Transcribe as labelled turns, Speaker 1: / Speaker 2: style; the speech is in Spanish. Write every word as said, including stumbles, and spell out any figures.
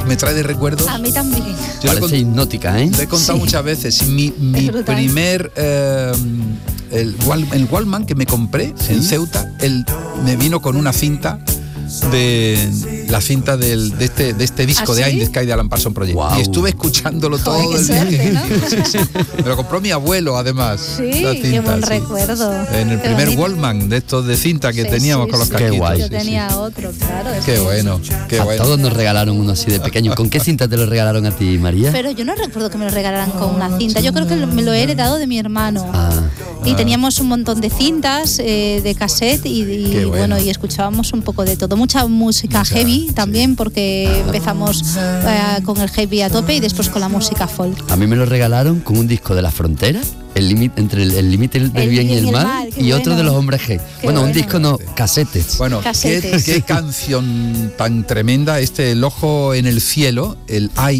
Speaker 1: me trae de recuerdos.
Speaker 2: A mí también.
Speaker 3: Yo Parece cont- hipnótica, ¿eh?
Speaker 1: Lo he contado
Speaker 2: Sí.
Speaker 1: muchas veces. Mi, mi primer... Eh, el, el Walkman que me compré ¿Sí? en Ceuta, él me vino con una cinta de la cinta del, de este de este disco ¿Ah, de sí? In the Sky de Alan Parsons Project. Wow. Y estuve escuchándolo Joder, todo el
Speaker 2: suerte,
Speaker 1: día.
Speaker 2: ¿no?
Speaker 1: Sí, sí. Me lo compró mi abuelo, además.
Speaker 2: Sí,
Speaker 1: la cinta,
Speaker 2: qué buen
Speaker 1: sí.
Speaker 2: recuerdo.
Speaker 1: En el
Speaker 2: qué
Speaker 1: primer
Speaker 2: bonito.
Speaker 1: Walkman de estos de cinta que sí, teníamos sí, con los
Speaker 2: sí.
Speaker 1: casquitos.
Speaker 3: Qué guay.
Speaker 2: Yo
Speaker 1: sí,
Speaker 2: tenía
Speaker 1: sí.
Speaker 2: otro, claro.
Speaker 1: Qué
Speaker 2: sí.
Speaker 1: bueno, qué
Speaker 3: a
Speaker 1: bueno.
Speaker 3: Todos nos regalaron uno así de pequeño. ¿Con qué cinta te lo regalaron a ti, María?
Speaker 2: Pero yo no recuerdo que me lo regalaran con una cinta. Yo creo que me lo he heredado de mi hermano.
Speaker 3: Ah.
Speaker 2: Y teníamos un montón de cintas eh, de cassette y, y bueno. bueno, y escuchábamos un poco de todo. Mucha música Mucha, heavy también, sí. porque empezamos eh, con el heavy a tope y después con la música folk.
Speaker 3: A mí me lo regalaron con un disco de La Frontera, el límite entre el límite del el bien, bien y el, el mal, mal y bueno. otro de los hombres G. Bueno, bueno, un disco no, casetes.
Speaker 1: Bueno,
Speaker 2: casetes.
Speaker 1: ¿qué, qué canción tan tremenda, este El ojo en el cielo, el Eye